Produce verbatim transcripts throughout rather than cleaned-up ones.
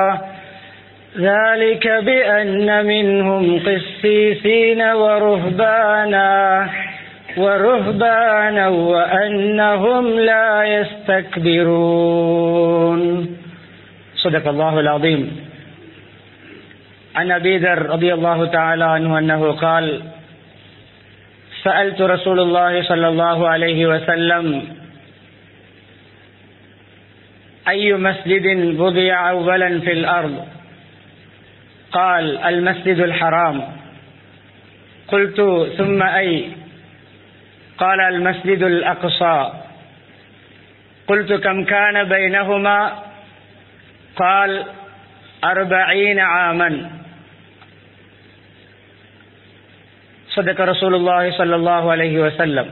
ذلك بأن منهم قسيسين ورهبانا ورهبانا وأنهم لا يستكبرون. صدق الله العظيم. عن أبي ذر رضي الله تعالى عنه أنه قال: سألت رسول الله صلى الله عليه وسلم: أي مسجد وضع أولا في الأرض؟ قال: المسجد الحرام. قلت: ثم أي؟ قال: المسجد الأقصى. قلت: كم كان بينهما؟ قال: أربعين عاما. صدق رسول الله صلى الله عليه وسلم.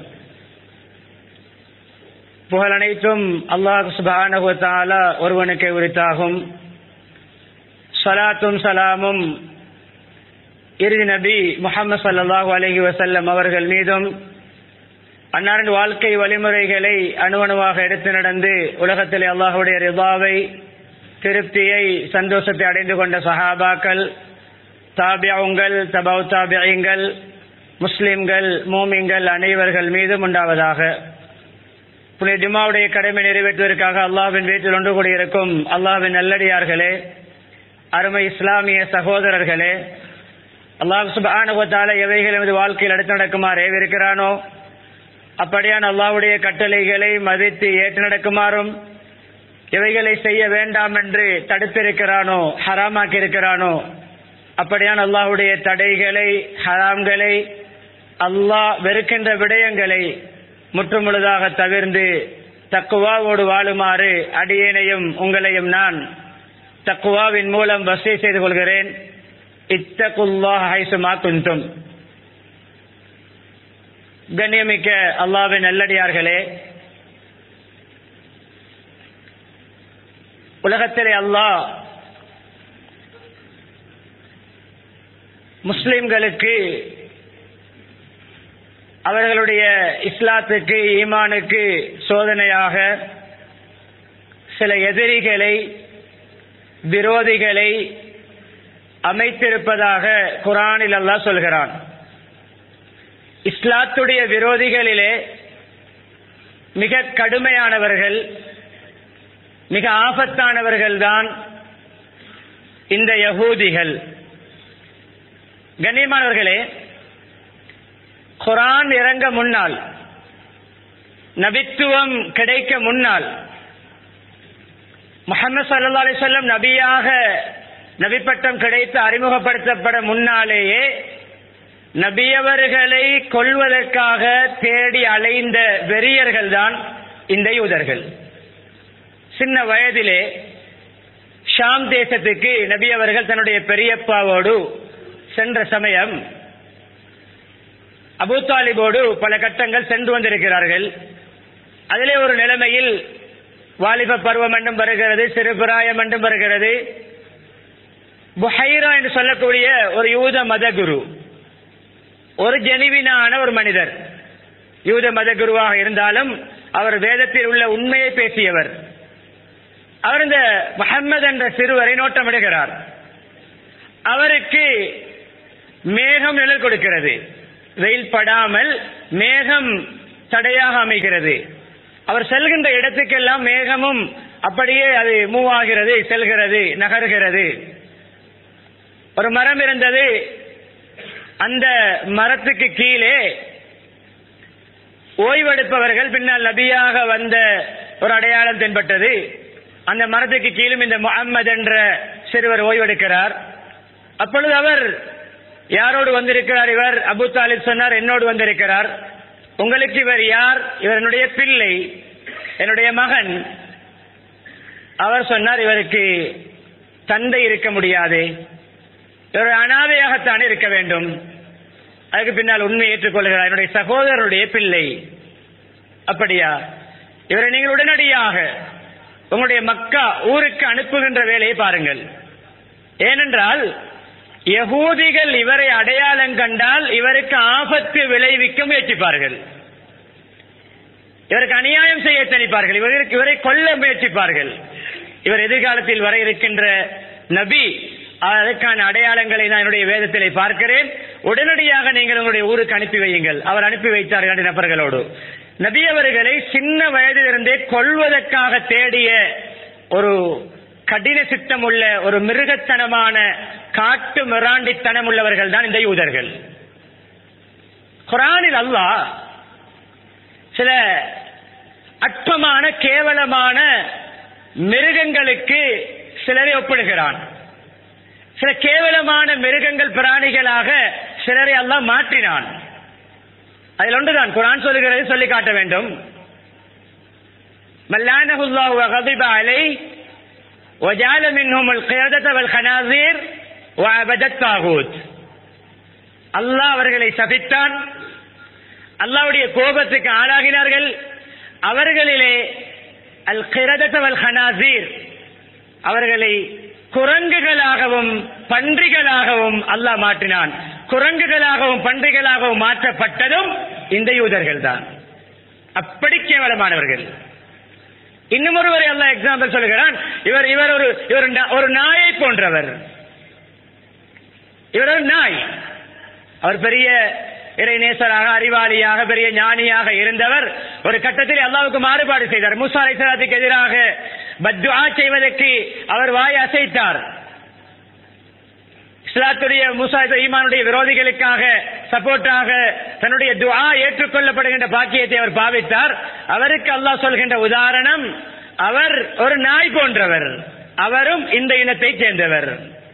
புகழ் அனைத்தும் அல்லாஹ் சுப்ஹானஹு வ தஆலா ஒருவனுக்கே உரித்தாகும். ஸலாத்தும் சலாமும் இறுதி நபி முஹம்மது ஸல்லல்லாஹு அலைஹி வஸல்லம் அவர்கள் மீதும், அன்னாரின் வாழ்க்கை வழிமுறைகளை அணுவணுவாக எடுத்து நடந்து உலகத்திலே அல்லாஹ்வுடைய ரிதாவை, திருப்தியை, சந்தோஷத்தை அடைந்து கொண்ட சஹாபாக்கள், தாபிஊங்கள், தபவு தாபிஈங்கள், முஸ்லிம்கள், மூமின்கள் அனைவர்கள் மீதும் உண்டாவதாக. புனித ஜும்ஆவுடைய கடமை நிறைவேற்றுவதற்காக அல்லாஹ்வின் வீட்டில் ஒன்று கூடியிருக்கும் அல்லாஹ்வின் நல்லடியார்களே, அருமை இஸ்லாமிய சகோதரர்களே, அல்லாஹ் சுப்ஹானஹு வ தஆலா எவைகள் நமது வாழ்க்கையில் எடுத்து நடக்குமாறு ஏவிருக்கிறானோ அப்படியான அல்லாஹ்வுடைய கட்டளைகளை மதித்து ஏற்று நடக்குமாறும், எவைகளை செய்ய வேண்டாம் என்று தடுத்திருக்கிறானோ, ஹராமாக்கி இருக்கிறானோ அப்படியான அல்லாஹ்வுடைய தடைகளை, ஹராம்களை, அல்லாஹ் வெறுக்கின்ற விடயங்களை முற்றுமுழுதாக தவிர்ந்து தக்குவாவோடு வாழுமாறு அடியேனையும் உங்களையும் நான் தக்குவாவின் மூலம் வஸீ செய்து கொள்கிறேன். இத்தகுல்லாஹ ஹைசுமா குன்தும். கண்ணியமிக்க அல்லாஹ்வின் நல்லடியார்களே, உலகத்திலே அல்லாஹ் முஸ்லிம்களுக்கு அவர்களுடைய இஸ்லாத்துக்கு, ஈமானுக்கு சோதனையாக சில எதிரிகளை, விரோதிகளை அமைத்திருப்பதாக குர்ஆனில் அல்லாஹ் சொல்கிறான். இஸ்லாத்துடைய விரோதிகளிலே மிக கடுமையானவர்கள், மிக ஆபத்தானவர்கள் தான் இந்த யஹூதிகள். கண்ணியமானவர்களே, குர்ஆன் இறங்க முன்னால், நபித்துவம் கிடைக்க முன்னால், முஹம்மது ஸல்லல்லாஹு அலைஹி வஸல்லம் நபியாக நபிப்பட்டம் கிடைத்து அறிமுகப்படுத்தப்பட முன்னாலேயே நபியவர்களை கொல்வதற்காக தேடி அலைந்த வெறியர்கள் தான் இந்த யூதர்கள். சின்ன வயதிலே ஷாம் தேசத்துக்கு நபியவர்கள் தன்னுடைய பெரியப்பாவோடு சென்ற சமயம் அபூ தாலிபோடு பல கட்டங்கள் சென்று வந்திருக்கிறார்கள். அதிலே ஒரு நிலைமையில் வாலிப பருவம் என்றும் வருகிறது, சிறுபிராயம் என்றும் வருகிறது. புஹைரா என்று சொல்லக்கூடிய ஒரு யூத மத குரு, ஒரு ஜெனிவினான ஒரு மனிதர், யூத மத குருவாக இருந்தாலும் அவர் வேதத்தில் உள்ள உண்மையை பேசியவர். அவர் இந்த முஹம்மது என்ற சிறுவரை நோட்டமிடுகிறார். அவருக்கு மேகம் நிழல் கொடுக்கிறது, வெயில் படாமல் மேகம் தடையாக அமைகிறது. அவர் செல்கின்ற இடத்துக்கெல்லாம் மேகமும் அப்படியே அது மூவ் ஆகிறது, செல்கிறது, நகர்கிறது. ஒரு மரம் இருந்தது, அந்த மரத்துக்கு கீழே ஓய்வெடுப்பவர்கள் பின்னால் நபியாக வந்த ஒரு அடையாளம் தென்பட்டது. அந்த மரத்துக்கு கீழும் இந்த முஹம்மது என்ற சிறுவர் ஓய்வெடுக்கிறார். அப்பொழுது அவர் யாரோடு வந்திருக்கிறார்? இவர் அபூ தாலிப் சொன்னார், என்னோடு வந்திருக்கிறார். உங்களுக்கு இவர் யார்? இவர் என்னுடைய பிள்ளை, என்னுடைய மகன். அவர் சொன்னார், இவருக்கு தந்தை இருக்க முடியாது, இவர் அனாதையாகத்தான் இருக்க வேண்டும். அதுக்கு பின்னால் உண்மையை ஏற்றுக்கொள்கிறார், என்னுடைய சகோதரருடைய பிள்ளை. அப்படியா? இவரை நீங்கள் உடனடியாக உங்களுடைய மக்கா ஊருக்கு அனுப்புகின்ற வேலையை பாருங்கள். ஏனென்றால் யகூதிகள் இவரை அடையாளம் கண்டால் இவருக்கு ஆபத்து விளைவிக்க முயற்சிப்பார்கள், இவருக்கு அநியாயம் செய்ய தனிப்பார்கள், இவருக்கு இவரை கொல்ல முயற்சிப்பார்கள். இவர் எதிர்காலத்தில் வர இருக்கின்ற நபி, அதற்கான அடையாளங்களை நான் என்னுடைய வேதத்திலே பார்க்கிறேன், உடனடியாக நீங்கள் உங்களுடைய ஊருக்கு அனுப்பி வையுங்கள். அவர் அனுப்பி வைத்தார் இரண்டு நபர்களோடு. நபி அவர்களை சின்ன வயதிலிருந்தே கொல்வதற்காக தேடிய ஒரு கடின சித்தம் உள்ள ஒரு மிருகத்தனமான காட்டு மிராண்டித்தனம் உள்ளவர்கள் தான் இந்த யூதர்கள். குர்ஆனில் அல்லாஹ் சில அற்பமான கேவலமான மிருகங்களுக்கு சிலரை ஒப்பிடுகிறான். சில கேவலமான மிருகங்கள் பிராணிகளாக சிலரை அல்லாஹ் மாற்றினான். அதில் ஒன்றுதான் குர்ஆன் சொல்லுகிறது, சொல்லி காட்ட வேண்டும். மல்லானஹுல்லாஹு வ கதிப அலைஹி வ ஜஅல மின்ஹுமுல் கிரதத வல் கனாஸீர் வ அபதத் தாகூத். அல்லாஹ் அவர்களை சபித்தான், அல்லாஹ்வுடைய கோபத்துக்கு ஆளாகினார்கள். அவர்களிலே அல் கிரதத வல் கனாஸீர், அவர்களை குரங்குகளாகவும் பன்றிகளாகவும் அல்லாஹ் மாற்றினான். குரங்குகளாகவும் பன்றிகளாகவும் மாற்றப்பட்டதும் இந்த யூதர்கள் தான். அப்படி கேவலமானவர்கள். இன்னும் ஒருவரை அல்லாஹ் எக்ஸாம்பிள் சொல்லுகிறான். இவர் இவர் ஒரு இவர் ஒரு நாயை போன்றவர். இவர் ஒரு நாய். அவர் பெரிய இறைநேசராக, அறிவாளியாக, பெரிய ஞானியாக இருந்தவர். ஒரு கட்டத்தில் அல்லாஹ்வுக்கு மாறுபாடு செய்தார். மூசா அலைஹிஸ்ஸலாத்துக்கு எதிராக பத்துஆ செய்வதற்கு அவர் வாய் அசைத்தார். இஸ்லாத்துடைய மூசா ஈமானுடைய விரோதிகளுக்காக சப்போர்ட்டாக தன்னுடைய துஆ ஏற்றுக்கொள்ளப்படுகின்ற பாக்கியத்தை அவர் பாவித்தார். அவருக்கு அல்லாஹ் சொல்கின்ற உதாரணம், அவர் ஒரு நாய் போன்றவர். அவரும் இந்த இனத்தை சேர்ந்தவர்.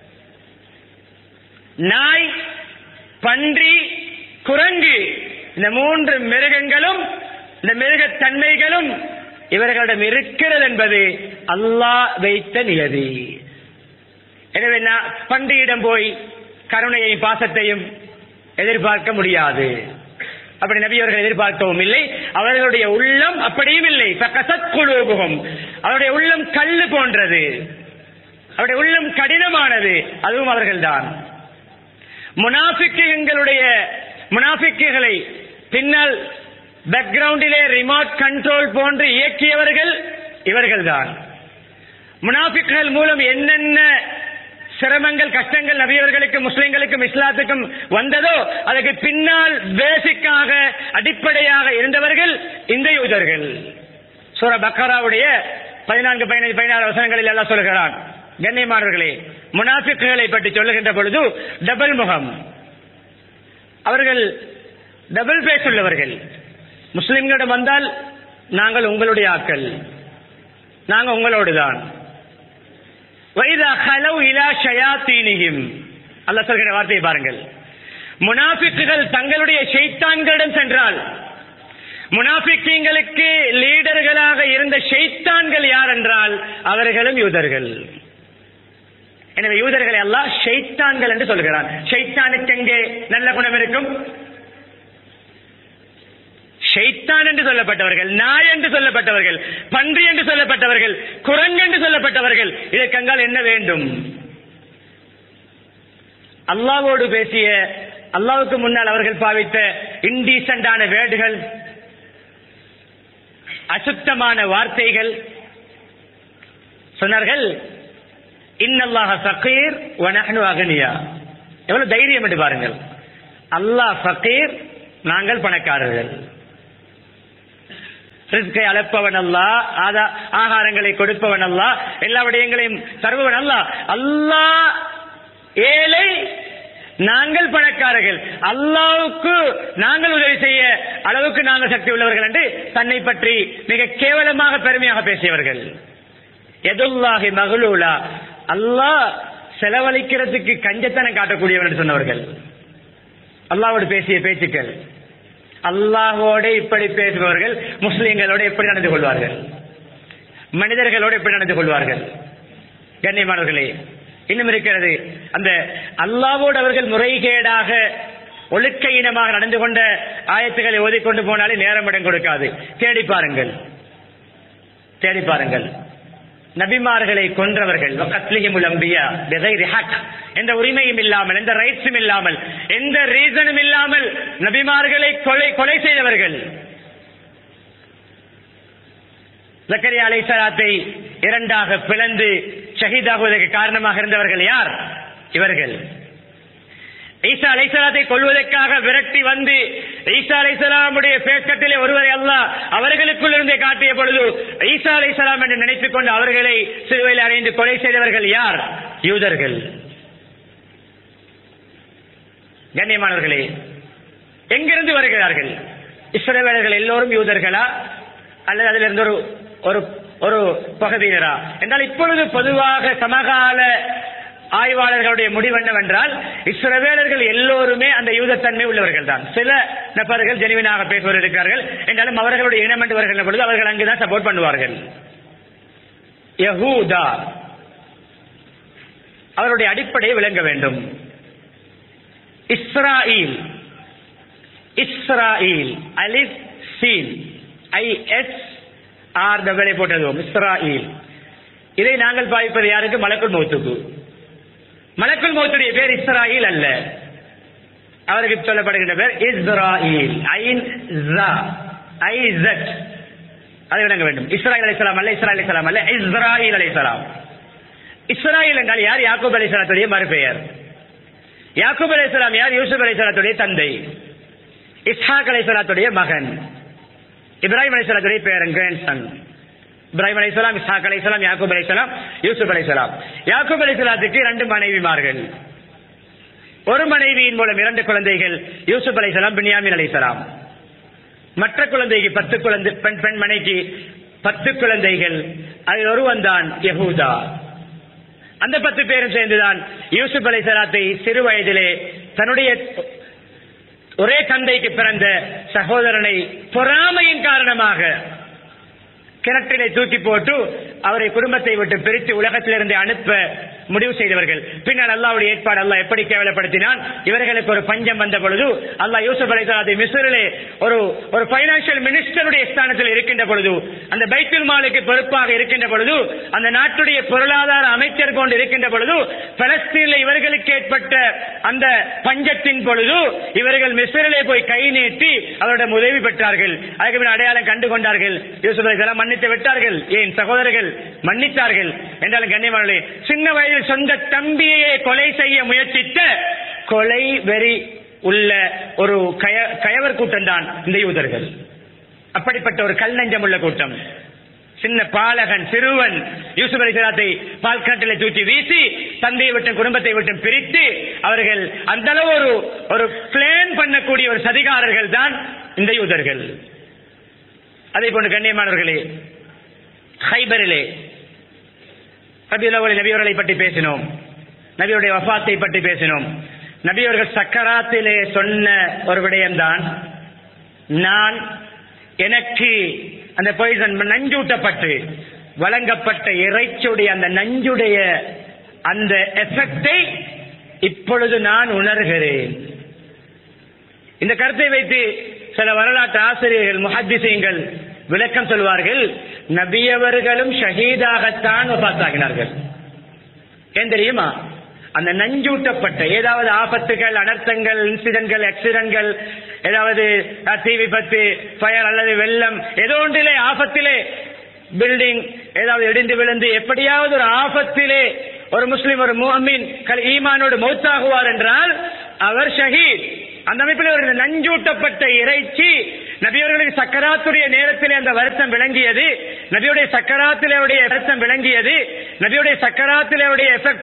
நாய், பன்றி, குரங்கு, இந்த மூன்று மிருகங்களும் இந்த மிருகத்தன்மைகளும் இவர்களிடம் இருக்கிறது என்பது அல்லாஹ் வைத்த நியதி. எனவே பன்றியிடம் போய் கருணையையும் பாசத்தையும் எதிர்பார்க்க முடியாது. அப்படி நபி அவர்கள் எதிர்பார்க்கவும் இல்லை. அவர்களுடைய உள்ளம் அப்படியும் இல்லை. அவருடைய உள்ளம் கல்லு போன்றது, அவருடைய உள்ளம் கடினமானது. அதுவும் அவர்கள்தான். முனாஃபிக்குகளுடைய முனாஃபிக்குகளை பின்னால் பேக்ரவுண்டிலே ரிமோட் கண்ட்ரோல் போன்று இயக்கியவர்கள் இவர்கள்தான். முனாஃபிக்குகள் மூலம் என்னென்ன சிரமங்கள், கஷ்டங்கள் நபியவர்களுக்கு, முஸ்லிம்களுக்கும், இஸ்லாத்துக்கும் வந்ததோ அதற்கு பின்னால் பேசிக்காக அடிப்படையாக இருந்தவர்கள் இந்த யூதர்கள். சூரா பக்கராவுடைய பதினான்கு பதினைந்து பதினாறு வசனங்களில் எல்லாம் சொல்கிறான். கண்ணியமானவர்களே, முனாஃபிக்குகளை பற்றி சொல்லுகின்ற பொழுது டபுள் முகம், அவர்கள் டபுள் பேஸ் உள்ளவர்கள். முஸ்லிம்களிடம் வந்தால் நாங்கள் உங்களுடைய ஆட்கள், நாங்கள் உங்களோடுதான். அல்லாஹ் சொல்கிற வார்த்தையை பாருங்கள். முனாஃபிக்குகள் தங்களுடைய ஷைத்தான்களிடம் சென்றால், முனாஃபிக்கீங்களுக்கு லீடர்களாக இருந்த ஷைத்தான்கள் யார் என்றால் அவர்களும் யூதர்கள். எனவே யூதர்களை அல்லாஹ் ஷைத்தான்கள் என்று சொல்கிறான். ஷைத்தானுக்கு எங்கே நல்ல குணம் இருக்கும்? ஷைத்தான் என்று சொல்லப்பட்டவர்கள், நாய் என்று சொல்லப்பட்டவர்கள், பன்றி என்று சொல்லப்பட்டவர்கள், குரங்கு என்று சொல்லப்பட்டவர்கள், இதற்கங்கால் என்ன வேண்டும்? அல்லாஹ்வோடு பேசிய, அல்லாஹ்வுக்கு முன்னால் அவர்கள் பாவித்த இன்டீசென்டான வேர்டுகள், அசுத்தமான வார்த்தைகள். சொன்னார்கள், இன்னல்லாஹ ஃபகீர் வ நஹ்னு அக்னியா. எவ்வளவு தைரியம் என்று பாருங்கள். அல்லாஹ் ஃபகீர், நாங்கள் பணக்காரர்கள். ரிஸ்கை அளப்பவன் அல்லாஹ், ஆகாரங்களை கொடுப்பவன் அல்லாஹ், எல்லா விடயங்களையும் தருபவன் அல்லாஹ். அல்லாஹ் ஏழை, நாங்கள் பணக்காரர்கள். அல்லாஹ்வுக்கு நாங்கள் உதவி செய்ய அளவுக்கு நாங்கள் சக்தி உள்ளவர்கள் என்று தன்னை பற்றி மிக கேவலமாக பெருமையாக பேசியவர்கள். யதுல்லாஹி மக்லூலா, அல்லாஹ் செலவழிக்கிறதுக்கு கஞ்சத்தனம் காட்டக்கூடியவன் என்று சொன்னவர்கள். அல்லாஹ்வோடு பேசிய பேச்சுக்கள். அல்லாஹ்வோடு இப்படி பேசுபவர்கள் முஸ்லிம்களோடு எப்படி நடந்து கொள்வார்கள்? மனிதர்களோடு எப்படி நடந்து கொள்வார்கள்? கண்ணியமானவர்களே, இன்னும் இருக்கிறது. அந்த அல்லாஹ்வோடு அவர்கள் முறைகேடாக ஒழுக்க இனமாக நடந்து கொண்ட ஆயத்துக்களை ஓதிக்கொண்டு போனாலே நேரம் இடம் கொடுக்காது. தேடி பாருங்கள், தேடி பாருங்கள். நபிமார்களை கொன்றவர்கள், எந்த உரிமையும் இல்லாமல், எந்த ரைட்ஸும் இல்லாமல், எந்த ரீசனும் இல்லாமல் நபிமார்களை கொலை கொலை செய்தவர்கள். ஜக்கரியா அலைஹிஸ்ஸலாத்தை இரண்டாக பிளந்து ஷஹீதாகுவதற்கு காரணமாக இருந்தவர்கள் யார்? இவர்கள். ஈசா அலைஹிஸ்ஸலாத்தை கொல்வதற்காக விரட்டி வந்து ஈசா அலைஹிஸ்ஸலாமுடைய பேக்கத்திலே ஒருவரை அல்லாஹ் அவர்களுக்குள் இருந்தே காட்டிய பொழுது ஈசா அலைஹிஸ்ஸலாம் என்று நினைத்துக் கொண்டு அவர்களை சிலுவையில் அறைந்து கொலை செய்தவர்கள் யார்? யூதர்கள். கண்ணியமானவர்களே, எங்கிருந்து வருகிறார்கள்? இஸ்ரவேலர்கள் எல்லோரும் யூதர்களா அல்லது அதிலிருந்து ஒரு ஒரு ஒரு பகுதியினரா என்றால், இப்பொழுது பொதுவாக சமகால ஆய்வாளர்களுடைய முடிவு என்னவென்றால், இஸ்ரவேலர்கள் எல்லோருமே அந்த யூதத்தன்மை உள்ளவர்கள் தான். சில நபர்கள் ஜெனுவினாக பேசுவர் இருக்கிறார்கள் என்றாலும் அவர்களுடைய இனம் என்று வருகின்ற பொழுது அவர்கள் அங்குதான் சப்போர்ட் பண்ணுவார்கள். யஹூதா அவருடைய அடிப்படையை விளங்க வேண்டும். இஸ்ராயில் இஸ்ராயில் அலிஃப் scene I S R double போட்டது இஸ்ராயில். இதை நாங்கள் பாவிப்பது யாருக்கு? மலக்குல் மௌத்துக்கு. மலக்குல் மௌத்துடைய பேர் இஸ்ராயில் அல்ல, அவருக்கு சொல்லப்படுகின்ற பேர் இஸ்ராயில். ஐன் ஜா ஐசட் அதை விளங்க வேண்டும். இஸ்ராயில் அலைஹிஸ்ஸலாம் அல்ல, இஸ்ராயில் அலைஹிஸ்ஸலாம் அல்ல, இஸ்ராயில் அலைஹிஸ்ஸலாம். இஸ்ராயில் என்றால் யார்? யாக்கூப் அலைஹிஸ்ஸலாத்துடைய மறுபெயர். யாக்கூப் அலைஹிஸ்ஸலாம் யார்? யூசுப் அலைஹிஸ்ஸலாத்துடைய தந்தை. இஸ்ஹாக் அலைஹிஸ்ஸலாத்துடைய மகன். இப்ராஹிம் அலைஹிஸ்ஸலாத்துடைய பேரன், கிராண்ட்சன். இப்ராஹிம் அலைஹிஸ்ஸலாம், இஸ்ஹாக் அலைஹிஸ்ஸலாம், யாக்கூப் அலைஹிஸ்ஸலாம், யூசுப் அலைஹிஸ்ஸலாம். யாக்கூப் அலைஹிஸ்ஸலாத்துக்கு இரண்டு மனைவிமார்கள். ஒரு மனைவியின் மூலம் இரண்டு குழந்தைகள், யூசுப் அலைஹிஸ்ஸலாம், பின்யாமின் அலைஹிஸ்ஸலாம். மற்ற குழந்தைக்கு பத்து குழந்தை, பெண் பெண் மனைக்கு பத்து குழந்தைகள். அதில் ஒருவன் தான் யஹூதா. அந்த பத்து பேரும் சேர்ந்துதான் யூசுப் அலைஹிஸ்ஸலாத்தை சிறு வயதிலே தன்னுடைய ஒரே தந்தைக்கு பிறந்த சகோதரனை பொறாமையின் காரணமாக கிணற்றிலே தூக்கி போட்டு அவரை குடும்பத்தை விட்டு பிரித்து உலகத்திலிருந்து அனுப்ப முடிவு செய்தவர்கள். பின்னால் அல்லாஹ்வுடைய ஏற்பாடு அல்லாஹ் எப்படி கேவலப்படுத்தினான்? இவர்களுக்கு ஒரு பஞ்சம் வந்த பொழுது அல்லாஹ் யூசுப் அலைஹிஸ்ஸலாத்தை மிஸ்ரிலே ஒரு ஒரு பைனான்சியல் மினிஸ்டருடைய ஸ்தானத்தில் இருக்கின்ற பொழுது, அந்த பைத்துல் மாலுக்கு பொறுப்பாக இருக்கின்ற பொழுது, அந்த நாட்டுடைய பொருளாதார அமைச்சர் கொண்டு இருக்கின்ற பொழுது, பலஸ்தீனில் இவர்களுக்கு ஏற்பட்ட அந்த பஞ்சத்தின் பொழுது இவர்கள் மிஸ்ரிலே போய் கை நீட்டி அவரிடம் உதவி பெற்றார்கள். அதுக்கு பின் அடையாளம் கண்டு கொண்டார்கள். யூசுப் அலைஹிஸ்ஸலாம் மன்னித்து விட்டார்கள். ஏன் சகோதரர்கள் மன்னித்தார்கள் என்றாலும் கண்ணியமானவர்களே, சின்ன வயதில் சொந்த தம்பியை கொலை செய்ய முயற்சித்த கொலை வெறி உள்ள ஒரு கயவர் கூட்டம் தான் இந்த யூதர்கள். அப்படிப்பட்ட ஒரு கல் நெஞ்சம் உள்ள கூட்டம். சின்ன பாலகன், சிறுவன் யூசுப் அலைஹிஸ்ஸலாத்தை பால்காட்டிலே தூக்கி வீசி தந்தையை விட்டு குடும்பத்தை விட்டு பிரித்து அவர்கள் அந்த அளவு ஒரு ஒரு பிளான் பண்ணக்கூடிய ஒரு சதிகாரர்கள் தான் இந்த யூதர்கள். அதே போன்று கண்ணியமானவர்களே, ஹைபரிலே ரபியுல் அவ்வல் நபி அவர்களை பற்றி பேசினோம், நபியுடைய வஃபாத்தை பற்றி பேசினோம். நபி அவர்கள் சக்கராத்திலே சொன்ன ஒரு விடயம்தான், நான் எனக்கு அந்த பாய்சன் நஞ்சூட்டப்பட்டு வழங்கப்பட்ட இறைச்சியுடைய அந்த நஞ்சுடைய அந்த எஃபெக்டை இப்பொழுது நான் உணர்கிறேன். இந்த கருத்தை வைத்து சில வரலாற்று ஆசிரியர்கள், முஹத்திஸீன்கள் விளக்கம் சொல்வார்கள். நபியவர்களும் ஷஹீதாகத்தான் வஃபாத்தாகினார்கள். ஏன் தெரியுமா? அந்த நஞ்சூட்டப்பட்ட ஏதாவது ஆபத்துகள், அனர்த்தங்கள், இன்சிடென்ட்கள், ஆக்சிடென்ட்கள், ஏதாவது தீ விபத்து, ஃபயர் அல்லது வெள்ளம், ஏதோ ஒன்றிலே ஆபத்திலே, பில்டிங் ஏதாவது இடிந்து விழுந்து எப்படியாவது ஒரு ஆபத்திலே ஒரு முஸ்லிம், ஒரு முஃமின் ஈமானோடு மௌத்தாகுவார் என்றால் அவர் ஷஹீத். அந்த அமைப்பில் ஒரு நஞ்சூட்டப்பட்ட இறைச்சி நபியவர்களுக்கு சக்கராத்துடைய நேரத்திலே அந்த வருத்தம் விளங்கியது, நபியுடைய சக்கராத்திலே வருத்தம் விளங்கியது, நபியுடைய சக்கராத்திலே